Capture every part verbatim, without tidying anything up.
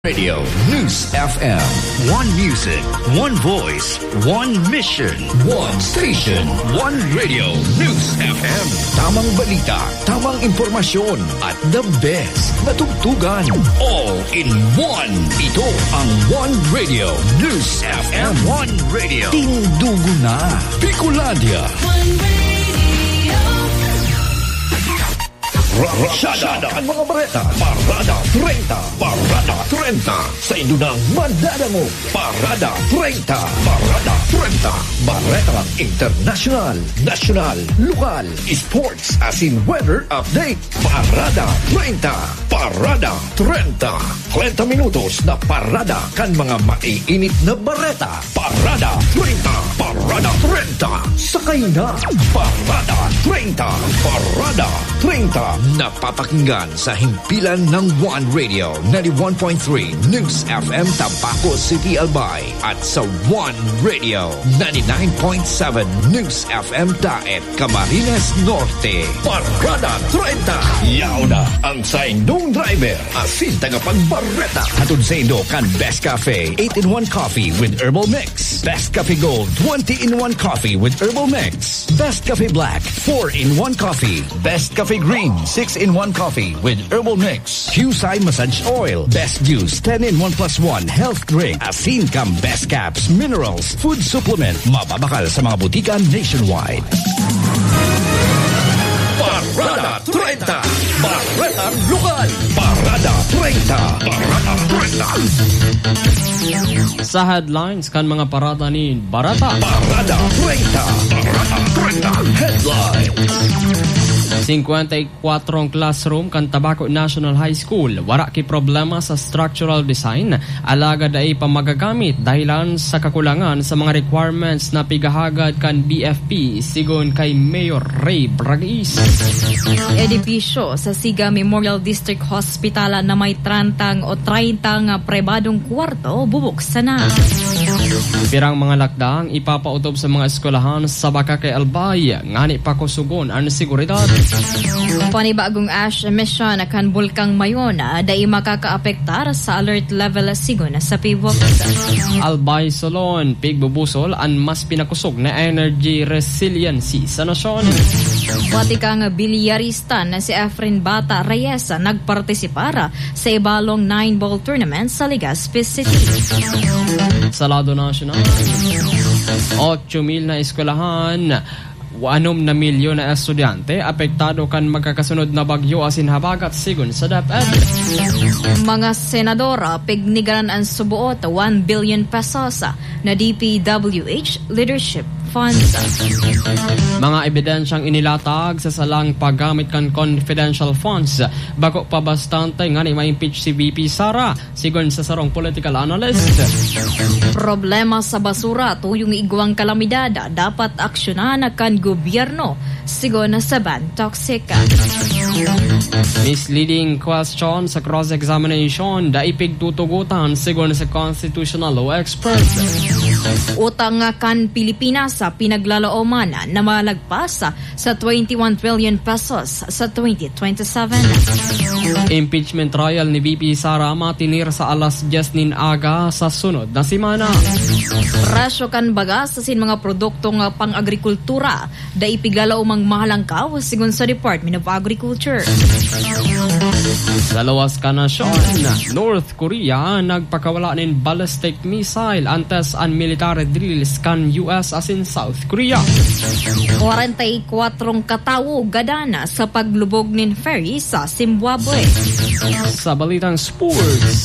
Radio News F M. One music, one voice, one mission, one station, one radio News F M. Tamang balita, tamang impormasyon at the best na tugtugan. All in one. Ito ang One Radio News F M. One Radio. Tindugo na. Bicolandia. One Radio. Rasyada ang mga bareta. Parada treinta. Parada treinta. Sa indunang madadango. Parada treinta. Parada treinta. Bareta International, National, Lokal, Sports as in weather update. Parada treinta. Parada treinta. treinta minutos na parada kan mga maiinit na bareta. Parada treinta. Parada treinta. Sakay na. Parada treinta. Parada treinta. Napapakinggan sa himpilan ng One Radio ninety-one point three News F M Tabaco City, Albay at sa One Radio ninety-nine point seven News F M Daet, Camarines Norte. Parada treinta. Yaw na ang sa indong driver asin tagapagbareta. Hatod sa indo kan Best Cafe eight in one coffee with herbal mix. Best Cafe Gold twenty in one coffee with herbal mix. Best Cafe Black four in one coffee. Best Cafe Green six in one coffee with herbal mix. Husay Massage Oil. Best Juice ten in one plus one health drink. Asin Cam Best Caps Minerals Food Supplement. Mababakal sa mga butika nationwide. Parada treinta. Bareta Lokal. Parada treinta. Parada treinta. Sa headlines kan mga parada ni Barata. Parada treinta. Parada treinta. Headlines. fifty-four classroom kan Tabaco National High School. Wala ki problema sa structural design. Alaga day pamagagamit dahilan sa kakulangan sa mga requirements na pigahagad kan B F P sigon kay Mayor Ray Bragis. Edipisyo sa Siga Memorial District Hospital na may trantang o trintang prebadong kwarto bubuksan na. Pirang mga lakdang ipapautob sa mga eskwelahan sa Baka kay Albay. Ngani pa kusugon ang seguridad. Panibagong ash emission kan Bulkang Mayona dai makakaapektar sa alert level sigon sa Pibok. Albay Solon pigbubusol ang mas pinakusog na energy resiliency sa nasyon. Pati kang bilyarista na si Efren Bata Reyes nagpartisipara sa ibalong nine-ball tournament sa Legazpi City. Sa lado national, eight mil na eskwelahan, anom na milyon na estudyante apektado kan magkakasunod na bagyo asin habagat sigon sa DepEd. Mga senadora pignigaran ang subuot one billion pesos na D P W H leadership funds. Mga ebidensyang inilatag sa salang paggamit kan confidential funds bago pa bastante nga ni ma-impeach si V P Sara sigon sa sarong political analyst. Problema sa basura tuyong igwang kalamidad dapat aksyonan kan gobyerno sigon sa ban toxic. Misleading question sa cross-examination da ipigtutugutan sigon sa constitutional law expert. Utang kan Pilipinas sa pinaglalooman na malagpas sa twenty-one trillion pesos sa twenty twenty-seven. Impeachment trial ni V P Sara matinir sa alas diyes nin aga sa sunod na simana. Presyo kan bagas sa sin mga produktong pang-agrikultura da ipigalaumang mahalangkaw sigon sa Department of Agriculture. Sa lawas ka nasyon, North Korea nagpakawala nin ballistic missile antes an military drills kan U S asin South Korea. forty-four katawo gadana sa paglubog nin ferry sa Zimbabwe. Sa balitang sports,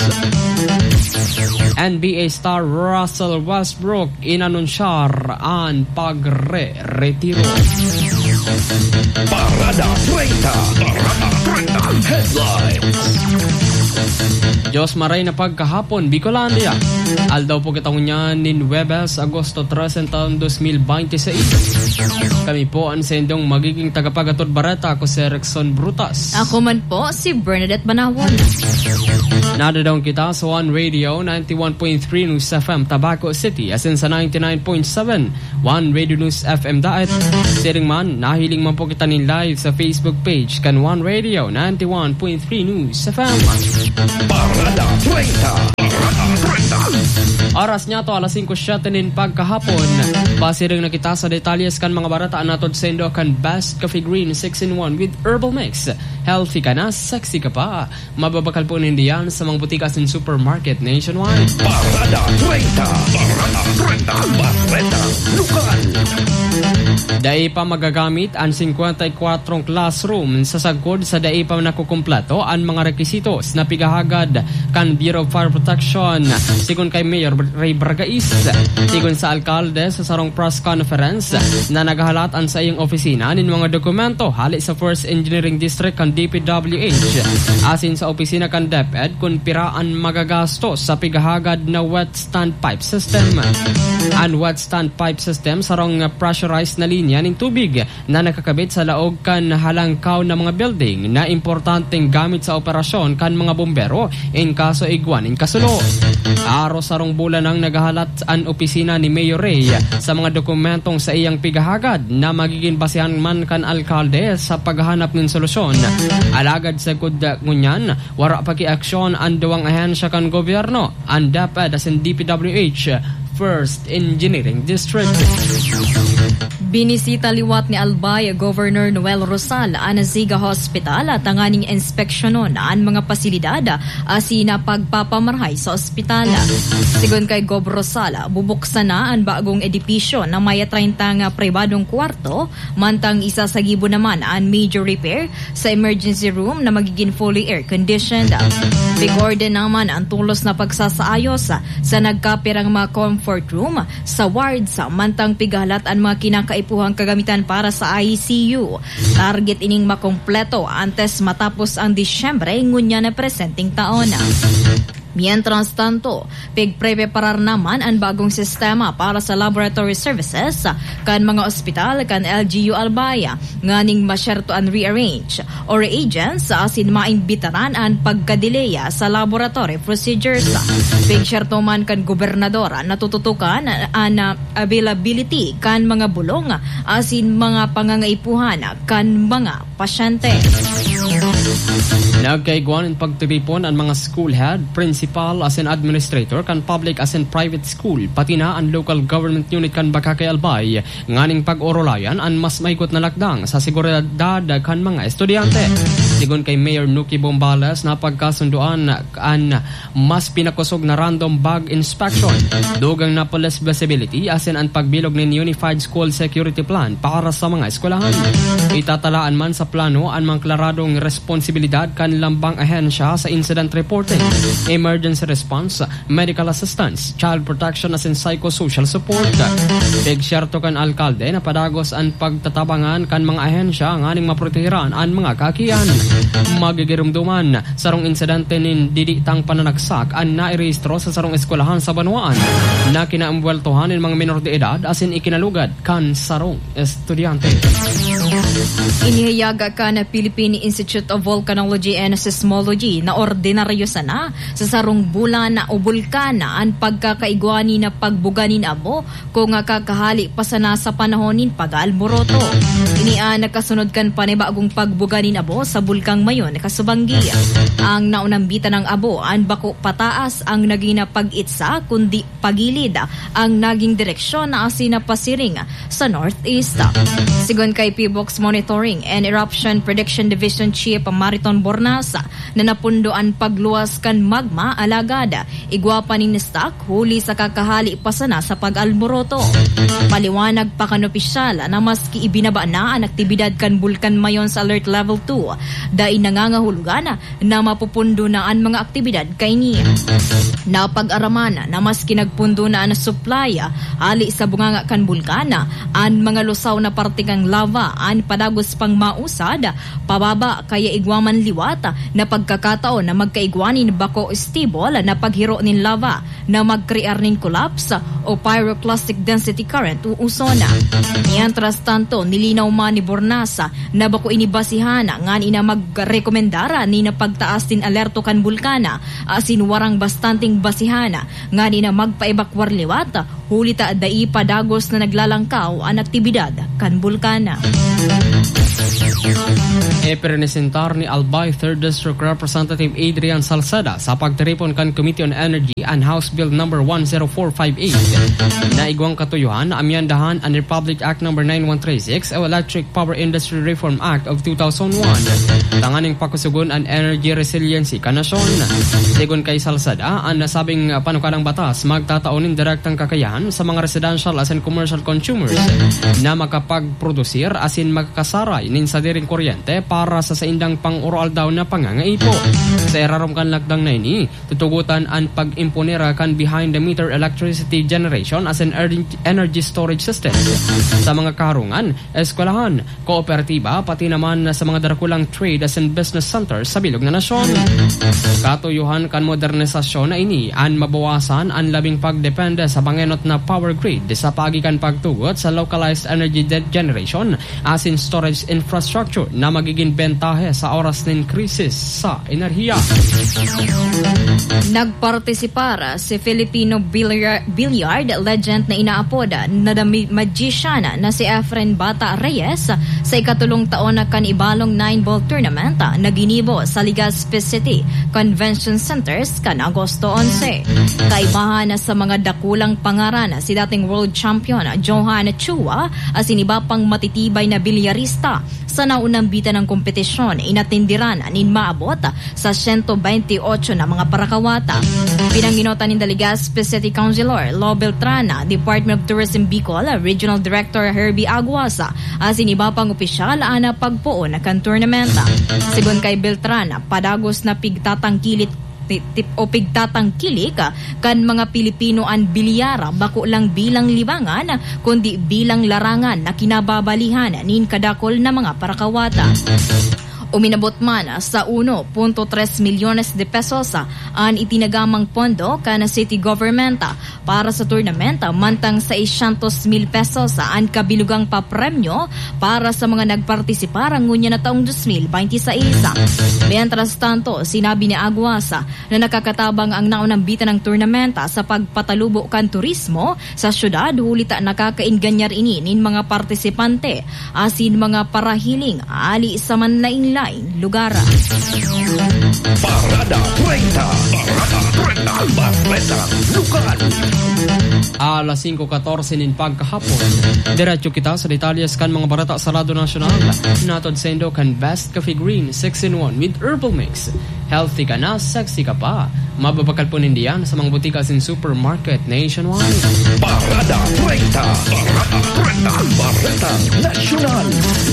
N B A star Russell Westbrook inanunsyar ang pagre-retiro. Parada treinta. Parada treinta. Headlines. Diyos maray na pagkahapon, Bicolandia. Aldaw po kitang niyan nin Webes, Agosto tres, taon twenty twenty-six. Kami po ang sendong magiging tagapagatod bareta ako si Erickson Brutas. Ako man po si Bernadette Manawon. Nadadaw kita sa One Radio ninety-one point three News F M Tabaco City as in sa ninety-nine point seven One Radio News F M Daet. Siring man, nahiling man po kita nin live sa Facebook page kan One Radio ninety-one point three News F M. Parada treinta. Parada treinta. Oras niya to alas singko nin pagkahapon. Base rin nakita sa detalyes kan mga barataan natod sendo kan Best Coffee Green six in one with herbal mix. Healthy ka na, sexy ka pa. Mababakal po nindiyan sa mga butikas in supermarket nationwide. Parada treinta. Parada treinta. Barreta lokal. Dai pa magagamit ang fifty-four classroom sa sagod sa dai pa nakukumpleto ang mga requisitos na pigahagad kan Bureau of Fire Protection. Sigon kay Mayor Ray Bargais, sigon sa alkalde sa sarong press conference na nagahalatan sa iyong opisina nin mga dokumento hali sa First Engineering District kan D P W H. Asin sa opisina kan DepEd kung piraan magagastos sa pigahagad na wet stand pipe system. Ang wet stand pipe system sarong pressurized na linya ng tubig na nakakabit sa laog kan halangkaw na mga building na importanteng gamit sa operasyon kan mga bombero in kaso igwanin kasulo. Aro sarong bulan ang nagahalat ang opisina ni Mayor Ray sa mga dokumentong sa iyang pigahagad na magiging basehan man kan alkalde sa paghahanap ng solusyon. Alagad sa ngunyan, wara paki-aksyon ang duwang ahensya kan gobyerno, ang DepEd as in D P W H First Engineering District. Binisita liwat ni Albay Governor Noel Rosal ang Ziga Hospital at ang aning inspeksyonon ang mga pasilidad asina pagpapamarhay sa ospital. Sigon kay Gob Rosal, bubuksan na ang bagong edipisyo na may thirty nga pribadong kwarto, mantang isa sa gibo naman ang major repair sa emergency room na magiging fully air-conditioned. Bigor din naman ang tulos na pagsasaayos sa nagkapirang mga comfort room sa wards, mantang pigalat ang mga kinakaipuhang kagamitan para sa I C U. Target ining makompleto antes matapos ang Disyembre ngunya na presenting taon. Mientras tanto, pigpreparar naman ang bagong sistema para sa laboratory services kan mga ospital kan L G U Albaya nganing masyerto ang rearrange or reagents asin maimbitaran ang pagkadileya sa laboratory procedures. Pigsyerto man kan gobernador natututukan ang availability kan mga bulong asin mga pangangaipuhan kan mga pasyente. Nagkaiguan ang pagtipon ang mga school head, principal as an administrator kan public as in private school, pati na ang local government unit kan Bakakay Albay nganing pag-orolayan ang mas maikot na lakdang sa seguridad kan mga estudyante. Sigon kay Mayor Nuki Bombales na pagkasunduan ang mas pinakusog na random bag inspection, dugang na police visibility as in ang pagbilog ng Unified School Security Plan para sa mga eskwelahan. Itatalaan man sa plano ang mga klaradong responsibilidad kan lambang ahensya sa incident reporting, emergency response, medical assistance, child protection as in psychosocial support. Pigsyerto kan alkalde na padagos ang pagtatabangan kan mga ahensya nganing maprotehiran ang mga kakiyan. Magigirumduman sarong insidente nin diditang pananagsak ang nairehistro sa sarong eskwelahan sa Banwaan na kinaambweltohan ng mga minor de edad as in ikinalugad kan sarong estudyante. Inihayaga ka na Philippine Institute of Volcanology and Seismology na ordinaryo sana sa sarong bulan na o bulkana ang pagkakaigwani na pagbuganin amo kung kakahali pa sana sa panahonin pag-alboroto. Inian nakasunod kan panibagong pagbuganin abo sa bulkang mayon kasubanggi. Ang naunambita ng abo ang bako pataas ang naging pag-itsa kundi pagilid ang naging direksyon na asina pasiring sa northeast. Sigon kay P B O X Monitoring and Eruption Prediction Division Chief Mariton Bornasa na napundoan pagluwas kan magma alagada igwapa ni stock huli sa kakahali pa sana sa pag-alboroto. Paliwanag pa kan opisyal na maski ibinaba na ang aktibidad kan bulkan mayon sa alert level two dahil nangangahulugan na mapupundo na ang mga aktibidad kay niya. Napag-araman na maski nagpundo na ang supply hali sa bunganga kan bulkana ang mga lusaw na partikang lava ang padagos pang mausad pababa kaya igwaman liwata na pagkakataon na magkaigwanin bako stable na paghiro nin lava na magkrear nin collapse o pyroclastic density current o usona. Mientras tanto, nilinaw man ni Bornasa na bako inibasihan nga ina magrekomendara ni na pagtaas din alerto kan bulkana asin warang bastanting basihana nga ni na magpaebakwar liwata hulita dai padagos na naglalangkaw ang aktibidad kan bulkana. E-presentar ni Albay third District Representative Adrian Salceda sa pagtiripon kan Committee on Energy and House Bill number one oh four five eight. Naigwang katuyuhan na amyandahan ang Republic Act number nine one three six o Electric Power Industry Reform Act of two thousand one. Tanganing pakusugon ang energy resiliency kanasyon. Sigon kay Salceda, ang nasabing panukalang batas magtataunin direktang kakayahan sa mga residential as in commercial consumers na makapagprodusir as in magkasaray nin sa diring kuryente para sa saindang pang-oral daw na pangangaipo. Sa erarom kan lakdang na ini, tutugutan ang pag-imponera kan behind-the-meter electricity generation as an energy storage system sa mga karungan, eskwelahan, kooperatiba, pati naman sa mga darakulang trade as in business centers sa bilog na nasyon. Katuyuhan kan modernisasyon na ini an mabawasan ang labing pagdepende sa pangenot na power grid sa pagikan pagtugot sa localized energy generation as in storage infrastructure na magiging bentahe sa oras ng krisis sa enerhiya. Nagpartisipar si Filipino billiard, billiard legend na inaapoda na magician na si Efren Bata Reyes sa ikatulong taon na kanibalong nine-ball tournament na ginibo sa Legazpi City Convention Centers kan Agosto eleven. Kaibahan na sa mga dakulang pangaran si dating world champion Johan Chua as iniba pang matitibay na bilyarista sa naunang bita ng kompetisyon inatindiran nin maabot sa one twenty-eight na mga parakawata. Pinanginota ni Legazpi City Councilor Lo Beltrana, Department of Tourism Bicol Regional Director Herbie Aguasa as iniba pang opisyal ana pagpuon na kan tournamenta. Sigon kay Beltrana, padagos na pigtatangkilit tip o pigtatangkilik kan mga Pilipino ang bilyara bako lang bilang libangan kundi bilang larangan na kinababalihan nin kadakol na mga parakawata. Uminabot man sa one point three milyones de pesos ang itinagamang pondo kana city government para sa tournamenta mantang sa eight hundred mil pesos ang kabilugang papremyo para sa mga nagpartisipar ang ngunya na taong twenty twenty-six. Mientras tanto, sinabi ni Aguasa na nakakatabang ang naunang bita ng tournamenta sa pagpatalubo kan turismo sa syudad hulita nakakainganyar ini nin mga partisipante asin mga parahiling ali sa manlaing lain lugar. Parada treinta, Parada treinta, Barreta, lugar. Alas five fourteen nin pagkahapon. Diretso kita sa detalyes kan mga barata sa Radyo Nacional. Natod sa Indo kan Best Coffee Green six in one with herbal mix. Healthy ka na, sexy ka pa. Mababakal po nindiyan sa mga butika sin supermarket nationwide. Parada treinta, Parada treinta, Barreta, Nacional.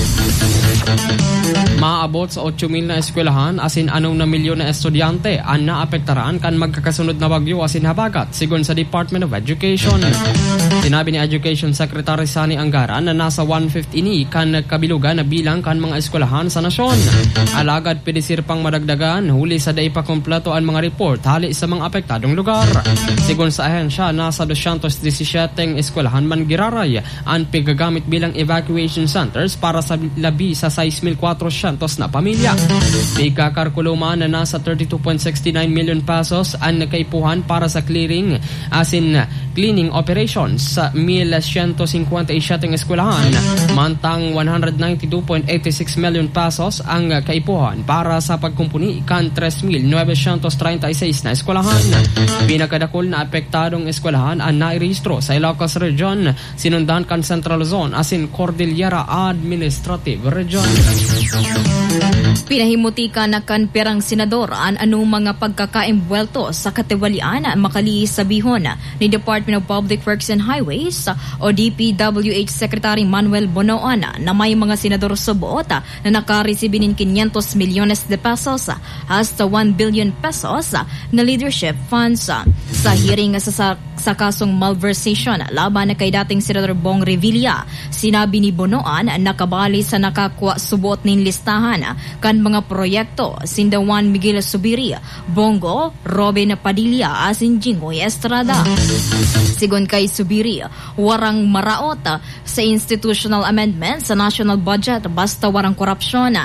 Maabot sa eight mil na eskwelahan asin anong na milyon na estudyante ang naapektaran kan magkakasunod na bagyo asin habagat sigon sa Department of Education. Sinabi ni Education Secretary Sani Anggaran na nasa one fifth ini kan kabilugan na bilang kan mga eskwelahan sa nasyon. Alagad pedisir pang madagdagan huli sa dai pa kompleto ang mga report hali sa mga apektadong lugar. Sigon sa ahensya, nasa two hundred seventeen eskwelahan man giraray ang pigagamit bilang evacuation centers para sa labi sa six mil four hundred na pamilya. Ikakarkuluman na nasa thirty-two point six nine million pesos ang nakaipuhan para sa clearing as in cleaning operations sa one thousand one hundred fifty-seven eskwelahan. Mantang one hundred ninety-two point eight six million pesos ang kaipuhan para sa pagkumpuni kan three thousand nine hundred thirty-six na eskwelahan. Pinakadakol na apektadong eskwelahan ang nairehistro sa Ilocos Region, sinundan kan Central Zone as in Cordillera Administrative Region. Pinahimutika na kan pirang senador an anong mga pagkakaimbuelto sa katiwalian makaliis sabihon ni Department of Public Works and Highways o D P W H Secretary Manuel Bonoan na may mga senador subuot na nakaresibin ng five hundred milyones de pesos hasta one billion pesos na leadership funds. Sa hearing sa, sa kasong malversation laban na kay dating Senador Bong Revilla, sinabi ni Bonoan na nakabali sa nakakuha subuot ng listahan kan mga proyekto sinda Juan Miguel Subiri, Bongo, Robin Padilla asin Jingoy Estrada. Sigon kay Subiri, warang maraot sa institutional amendment sa national budget basta warang korupsyon,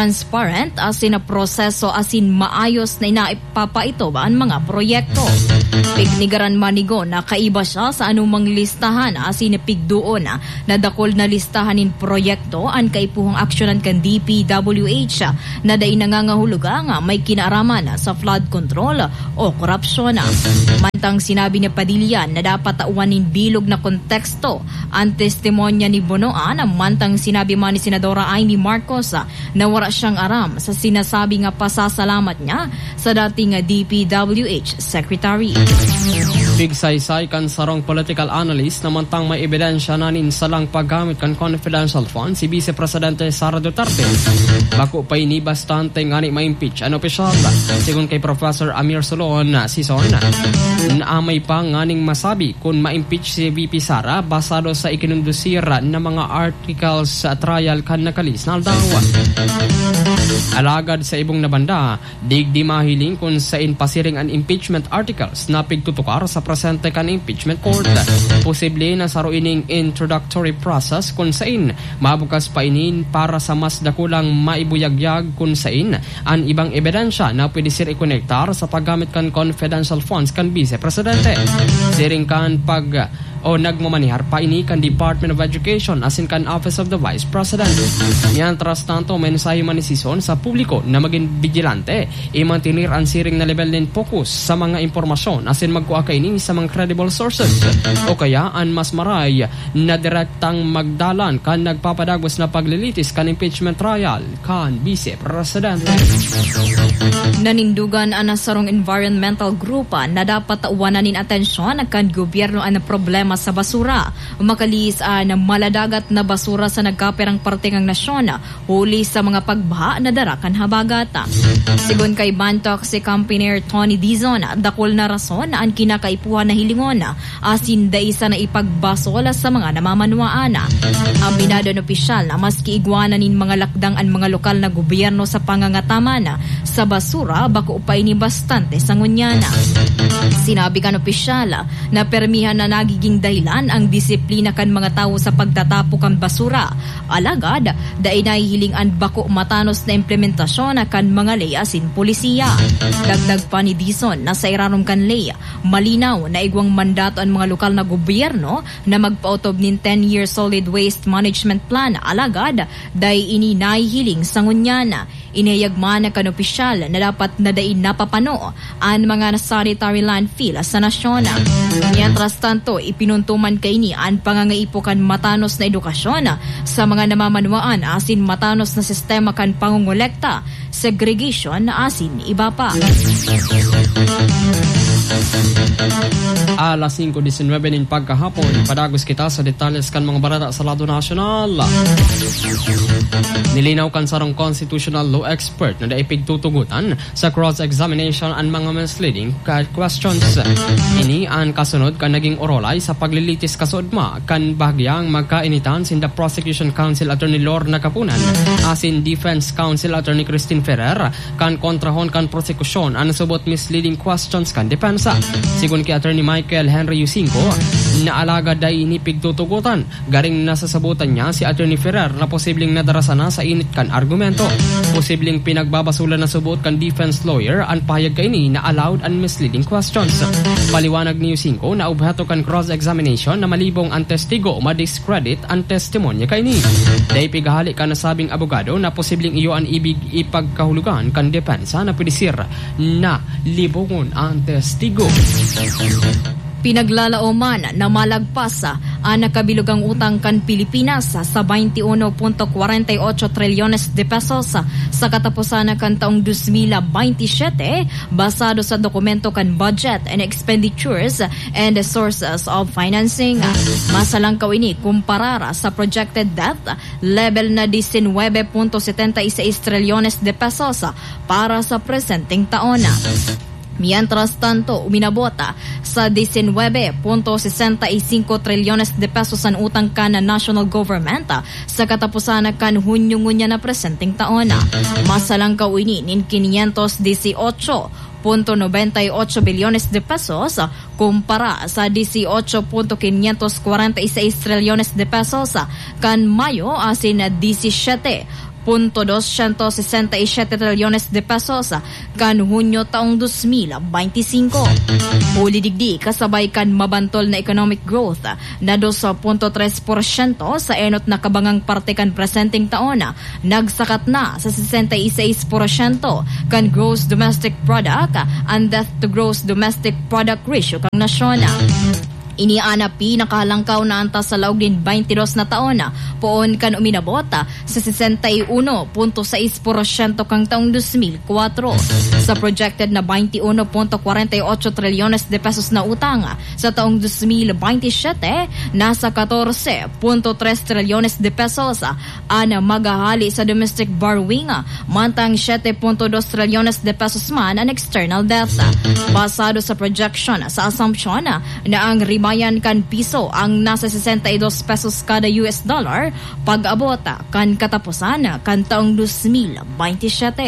transparent asin na proseso asin maayos na inaipapaito ba ang mga proyekto. Pignigaran manigo na kaiba siya sa anumang listahan asin pigduon na nadakol na listahan in proyekto an kaipuhang aksyonan kan D P W H na day nangangahuluga nga may kinaaraman sa flood control o korupsyon. Mantang sinabi ni Padilla na dapat tauanin bilog na konteksto ang testimonya ni Bonoan, mantang sinabi man ni Senadora Amy Marcos na wala siyang aram sa sinasabi nga pasasalamat niya sa dating D P W H Secretary. Pigsaysay kan sarong political analyst na mantang may ebidensya na ninsalang paggamit kan confidential funds si Vice Presidente Sara Duterte. Bako pa ini bastante ngani ma-impeach ang opisyal. Sigun kay Professor Amir Solon Sison, na may pa nganing masabi kung ma-impeach si V P Sara basado sa ikinundusira na mga articles sa trial kan nakalis na aldawa. Alagad sa ibong nabanda, digdi mahiling kung sa inpasiring an impeachment articles na pigtutukar sa presente kan impeachment court. Posible na saro ining introductory process kung sain mabukas pa inin para sa mas dakulang maibuyagyag kung sain ang ibang ebidensya na pwede sir ikonektar sa paggamit kan confidential funds kan Vice Presidente. Siring kan pag o nagmamanihar pa ini kan Department of Education asin kan Office of the Vice President. Mientras tanto, mensahe man ni Sison sa publiko na maging vigilante, i-mantinir ang siring na level din focus sa mga impormasyon asin magkuha kainin sa mga credible sources o kaya ang mas maray na direktang magdalan kan nagpapadagos na paglilitis kan impeachment trial kan Vice President. Nanindugan ang nasarong environmental group na dapat tauwananin atensyon kan gobyerno ang problema sa basura. Makalis ang maladagat na basura sa nagkaperang parte ng nasyon huli sa mga pagbaha na darakan habagata. Sigon kay Bantok si Campiner Tony Dizon, dakol na rason ang kinakaipuhan na hilingon asin da isa na ipagbasol sa mga namamanwaan. Ang binadon opisyal na maski igwananin mga lakdang ang mga lokal na gobyerno sa pangangataman sa basura bako upay ni bastante sa ngunyana. Sinabi kan opisyal na permihan na nagiging dahilan ang disiplina kan mga tao sa pagtatapo kan basura. Alagad, dai nahihiling ang bako matanos na implementasyon kan mga ley asin polisiya. Dagdag pa ni Dizon na sa iranom kan ley, malinaw na igwang mandato ang mga lokal na gobyerno na magpautob nin ten-year solid waste management plan. Alagad, dai ini nahihiling sa ngunyana. Inayagman na kan opisyal na dapat na dain napapano ang mga sanitary landfill sa nasyon. Mientras tanto, ipinuntuman kaini ang pangangaipo kan matanos na edukasyon sa mga namamanwaan asin matanos na sistema kan pangungolekta, segregation asin iba pa. Alas five nineteen nin pagkahapon, padagos kita sa detalles kan mga barata sa lado nasyonal. Nilinaw kan sarong constitutional law expert na daipigtutugutan sa cross-examination ang mga misleading questions. Ini ang kasunod kan naging orolay sa paglilitis kasudma kan bahagyang magkainitan sin the Prosecution Counsel Attorney Lorna Capunan asin Defense Counsel Attorney Christine Ferrer kan kontrahon kan prosekusyon ang subot misleading questions kan depensa. Sigun kay Attorney Michael Henry Yusinko, na alaga day ini pigtutugutan. Garing nasasabutan niya si Attorney Ferrer na posibleng nadarasa na sa init kan argumento. Posibleng pinagbabasulan na subot kan defense lawyer ang pahayag kaini na allowed and misleading questions. Paliwanag ni Yusinko na objeto kan cross-examination na malibong ang testigo ma-discredit ang testimonya kaini. Day pigahali ka nasabing abogado na posibleng iyo ang ibig ipagkahulugan kan depensa na pwedisir na libongon ang testigo. Pinaglalaoman na malagpas ang nakabilugang utang kan Pilipinas sa twenty-one point four eight trilyones de pesos sa katapusan kan taong twenty twenty-seven basado sa dokumento kan Budget and Expenditures and the Sources of Financing. Masalangkaw ini kumpara sa projected debt level na nineteen point seven six trilyones de pesos para sa presenteng taon. Mientras tanto, uminabota sa nineteen point sixty-five trilyones de pesos ang utang ka na national government sa katapusan kan Hunyo-ngunya na presenteng taon. Masalangkaw ini nin five eighteen point nine eight bilyones de pesos kumpara sa eighteen point five forty-six trilyones de pesos kan Mayo asin seventeen punto doscientos sesenta y siete trilyones de pesos kan Hunyo taong dos mil veinticinco. Huli digdi kasabay kan mabantol na economic growth na two punto three percent sa enot na kabangang parte kan presenteng taon, nagsakat na sa sixty-six percent kan gross domestic product and debt to gross domestic product ratio kang nasyon. Iniana pinakahalangkaw na antas sa laog din twenty-two na taon na poon kan uminabota sa sixty-one punto six percent kang taong two thousand four. Sa projected na twenty-one punto forty-eight trilyones de pesos na utang sa taong two thousand twenty-seven, nasa fourteen punto three trilyones de pesos ana magahali sa domestic borrowing, mantang seven punto two trilyones de pesos man ang external debt. Basado sa projection sa assumption na ang bayan kan piso ang nasa sixty-two pesos kada U S dollar pag-abota kan katapusan kan taong two thousand twenty-seven.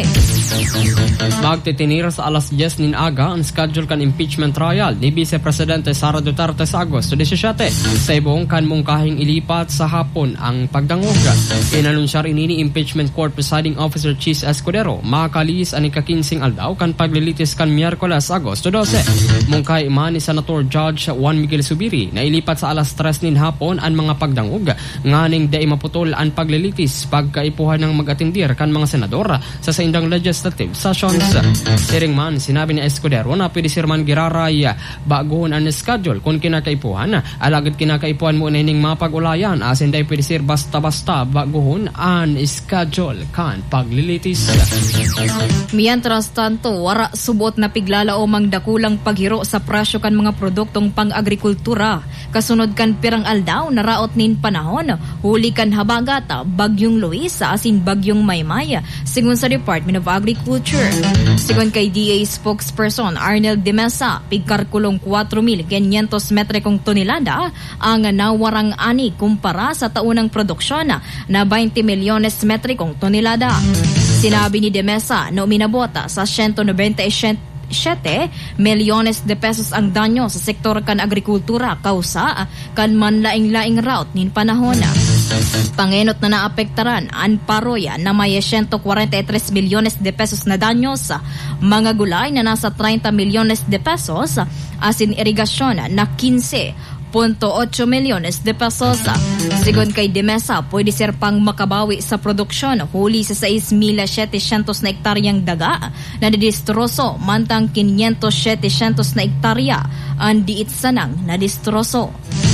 Magtitinir sa alas ten nin aga ang schedule kan impeachment trial ni Vice Presidente Sara Duterte sa Agosto seventeen. Sa ibong kan mungkahing ilipat sa hapon ang pagdangog. Inanunsyar ini ni Impeachment Court Presiding Officer Chis Escudero makalis ani ka-fifteen aldaw kan paglilitis kan Miyerkules Agosto twelve. Mungkay man ni Senator Judge Juan Miguel Subiri na ilipat sa alas tres nin hapon ang mga pagdangog nganing dai maputol ang paglilitis pagkaipuhan ng mag-atindir kan mga senador sa saindang legislative sessions. Siring man sinabi ni Escudero na pwede sirman giraray baguhon ang schedule kung kinakaipuhan, alagad kinakaipuhan mo na ining mapag-ulayan asin dai pwede sir basta-basta baguhon ang schedule kan paglilitis. Mientras tanto, wara subot na piglalaom ang dakulang paghiro sa presyo kan mga produktong pang-agrikultura. Kasunod kan pirang aldaw na raot nin panahon, huli kan habagat, bagyong Luis asin bagyong Maymay, sigun sa Department of Agriculture. Sigun kay D A spokesperson Arnel de Mesa, pigkarkulong four thousand five hundred metrikong tonelada ang nawarang ani kumpara sa taunang produksyon na twenty milyones metrikong tonelada. Sinabi ni de Mesa na uminabota sa one hundred ninety-seven milyones de pesos ang danyo sa sektor kan agrikultura kausa kan manlaing-laing route nin panahon. Pangenot na naapektaran ang paroya na may one hundred forty-three milyones de pesos na danyo sa mga gulay na nasa thirty milyones de pesos asin irigasyon na fifteen punto eight milyones de pesos. Sigon kay De Mesa, pwede sir pang makabawi sa produksyon huli sa six thousand seven hundred na hektaryang daga na didistroso mantang five thousand seven hundred na hektarya ang diit sanang na distroso.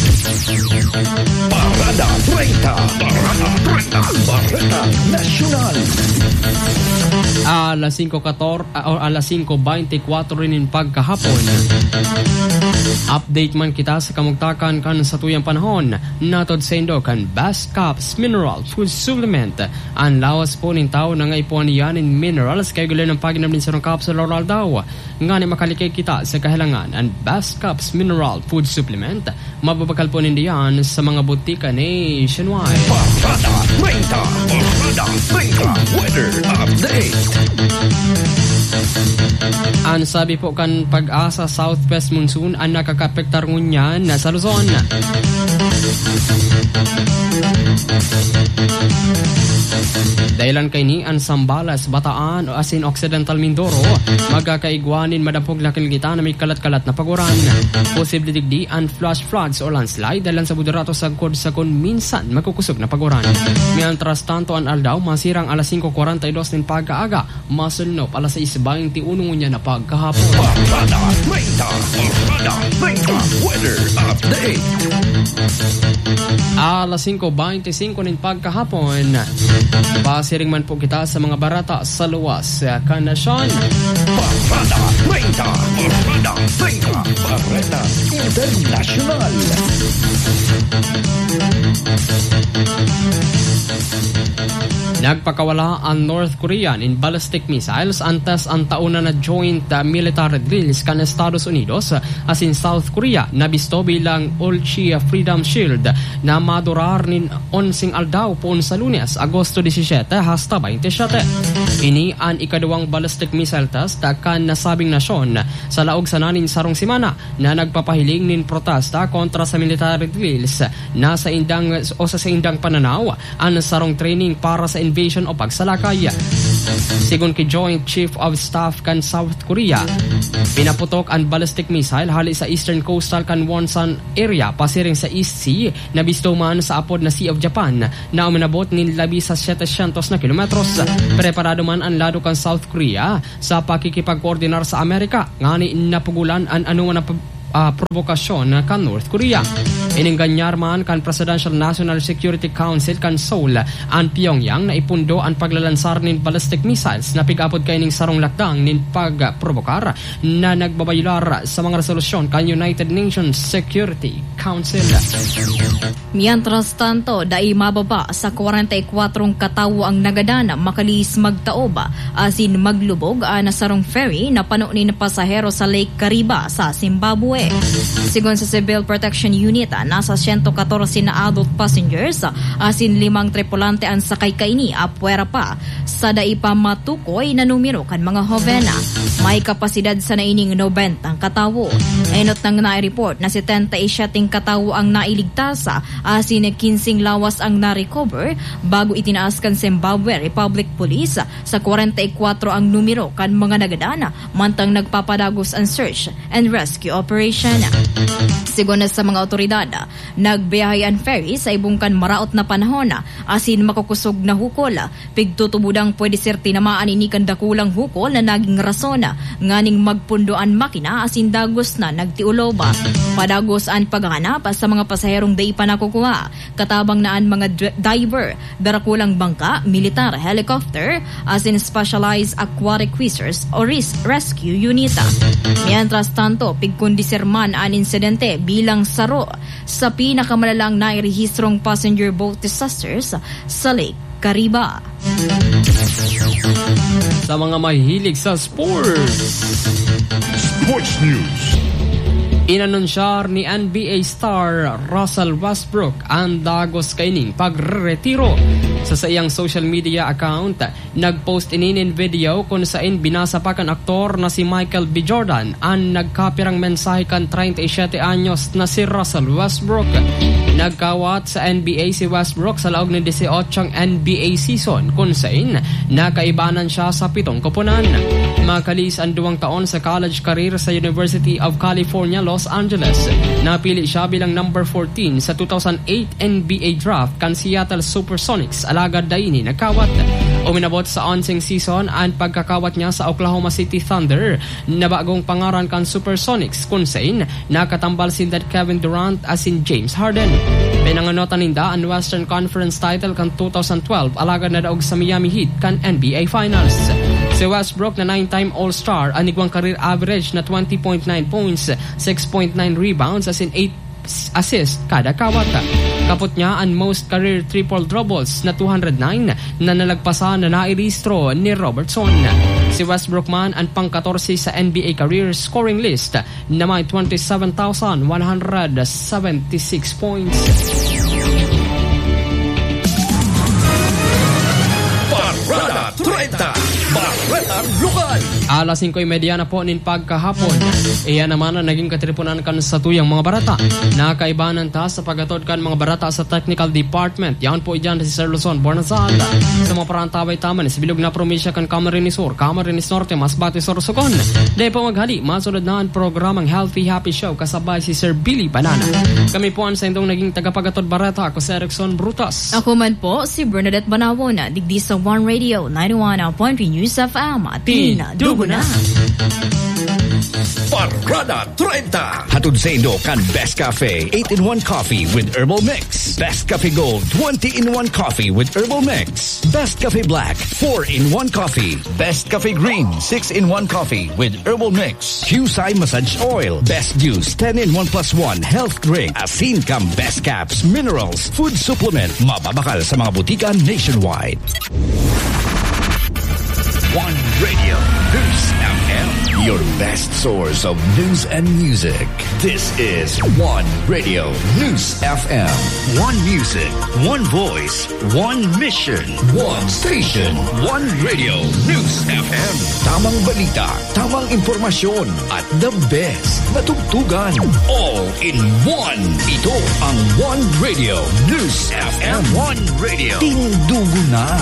Parada thirty, Parada thirty, Bareta Nacional. Alas five fourteen o alas five twenty-four rin pagkahapon. Update man kita sa kamugtakan kan sa tuyang panahon. Natod sa indo kan Bascaps Mineral Food Supplement. Ang lawas po ng tao na nga ipuan yan in minerals kaya gulo ng paginam din sa ng capsule oral daw. Nga ni makalikay kita sa kahilangan ang Bascaps Mineral Food Supplement. Mababakal po nindiyan sa mga butika nationwide. Parada thirty, Parada thirty, Weather Update. Ang sabi po kan Pag-asa Southwest Monsoon ang nakakapektar ngunyan na sa Luzon. Dahilan kay ni ang Sambales, Bataan o asin Occidental Mindoro magkakaigwanin madapog na kilgita na may kalat-kalat na paguran. Posible digdi ang flash floods o landslide dahil sa buderato sa kod sa kon minsan magkukusog na paguran. Mientras tanto ang aldaw masirang alas five forty-two nin pagkaaga, masunop alas six twenty-one ngunya na pagkahapon. Parada thirty, Parada thirty, Weather Update. Alas five twenty-five nin pagkahapon. Pasiring man po kita sa mga barata sa luwas kanasyon. Parada thirty, Parada thirty, Bareta International. Nagpakawala ang North Korea in ballistic missiles antes ang tauna na joint uh, military drills kan Estados Unidos uh, as in South Korea na bisto bilang Ulchi Freedom Shield na madurar nin onsing aldaw poon sa Lunes, Agosto seventeen hasta twenty-seven. Ini ang ikaduwang ballistic missile test kan nasabing nasyon sa laog sa nanin sarong simana na nagpapahiling nin protesta kontra sa military drills na sa indang o sa, sa indang pananaw ang sarong training para sa invasion o pagsalakay. Sigon kay Joint Chief of Staff kan South Korea, pinaputok ang ballistic missile hali sa eastern coastal kan Wonsan area pasiring sa East Sea na bistuman sa apod na Sea of Japan na uminabot nin labi sa setesyentos na kilometros. Preparado man ang lado kan South Korea sa pakikipagkoordinar sa Amerika ngani napugulan ang anuman na Uh, provokasyon kan North Korea. Ininganyar man kan Presidential National Security Council kan Seoul ang Pyongyang na ipundo ang paglalansar nin ballistic missiles na pig-apod kay ning sarong lakdang nin pagprovokar na nagbabayular sa mga resolusyon kan United Nations Security Council. Mientras tanto, dai mababa sa forty-four katawo ang nagadana makalis magtaoba asin maglubog na sarong ferry na pano ni pasahero sa Lake Kariba sa Zimbabwe. Sigon sa Civil Protection Unit, nasa one fourteen na adult passengers asin limang tripulante ang sakay kaini apwera pa sa dai pa matukoy na numero kan mga hovena. May kapasidad sa naining ninety ang katawo. Enot nang na-report na seventy-seven katawo ang nailigtas asin fifteen lawas ang na-recover bago itinaas kan Zimbabwe Republic Police sa forty-four ang numero kan mga nagadana mantang nagpapadagos ang search and rescue operation. Sigon sa mga otoridad, nagbiyahe ang ferry sa ibungkan maraot na panahon asin makukusog na hukol. Pigtutubudang pwede ser tinamaan ini kan dakulang hukol na naging rason nganing magpundoan makina asin dagos na nagtiuloba. Padagos ang paghanap sa mga pasaherong day pa nakukuha. Katabang naan mga d- diver, darakulang bangka, militar, helicopter asin specialized aquatic cruisers o res- rescue unit. Mientras tanto, pigkondisir man ang insidente bilang saro sa pinakamalalang nairehistrong passenger boat disasters sa Lake Kariba. Sa mga mahihilig sa sports, Sports News. inanunsyar ni N B A star Russell Westbrook ang dagos kaining pagretiro. Sa sayang social media account, nagpost ininin video kung saan binasa pa kan aktor na si Michael B. Jordan ang nagkapirang mensahe kan thirty-seven anyos na si Russell Westbrook. Nagkawat sa N B A si Westbrook sa laog ng eighteen N B A season kung saan nakaibanan siya sa pitong koponan. Makalis ang duwang taon sa college career sa University of California, Los Angeles. Napili siya bilang number fourteen sa two thousand eight N B A draft kan Seattle Supersonics alagad daini nagkawat. Uminabot sa onsing season ang pagkakawat niya sa Oklahoma City Thunder na bagong pangaran kan Supersonics kung saan nakatambal si Kevin Durant as in James Harden. Pinanganotan ninda ang Western Conference title kan two thousand twelve alagad na daog sa Miami Heat kan N B A Finals. Si Westbrook na nine-time All-Star ang nigwang career average na twenty point nine points, six point nine rebounds as in eight assist kada kawat. Kapot niya ang most career triple doubles na two hundred nine na nalagpasan na nairehistro ni Robertson. Si Westbrook man ang pang-fourteen sa N B A career scoring list na may twenty-seven thousand one hundred seventy-six points. Parada thirty, Baretang Lokal. Alas five thirty na po nin pagkahapon. Iyan naman ang naging katripunan kan sa tuyang mga barata. Nakaibanan ta sa pagatod kan mga barata sa technical department. Yan po iyan si Sir Luzon Bornazal. Sa mga parantaway taman sa bilog na probinsya kan Camarines Sur, Camarines Norte, Masbate, Sorsogon. Dahil po maghali, masunod na ang programang Healthy Happy Show kasabay si Sir Billy Banana. Kami po ang sa indong naging tagapagatod barata. Ako si Erickson Brutas. Ako man po si Bernadette Banawon, digdi sa One Radio ninety-one point three News F M at Pinadugo na. Parada thirty. Hatod sa Indo kan Best Cafe eight in one coffee with herbal mix. Best Cafe Gold twenty in one coffee with herbal mix. Best Cafe Black four in one coffee. Best Cafe Green six in one coffee with herbal mix. Husay Massage Oil. Best Juice ten in one plus one health drink. Asin Cam Best Caps Minerals Food Supplement. Mababakal sa mga butika nationwide. One Radio News F M, your best source of news and music. This is One Radio News F M. One music, one voice, one mission, one station, one Radio News F M. Tamang balita, tamang impormasyon, at the best na tugtugan. All in one. Ito ang One Radio News F M. One Radio. Tindugo na.